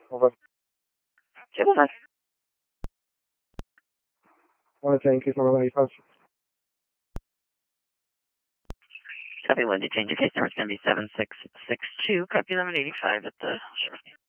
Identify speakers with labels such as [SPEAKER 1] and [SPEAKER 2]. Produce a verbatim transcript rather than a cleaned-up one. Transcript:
[SPEAKER 1] Over.
[SPEAKER 2] Table nine.
[SPEAKER 1] One ten, case number one eighty-five.
[SPEAKER 2] Copy one, change your case number. It's going to be seven six six two. Copy eleven eighty-five at the sheriff's.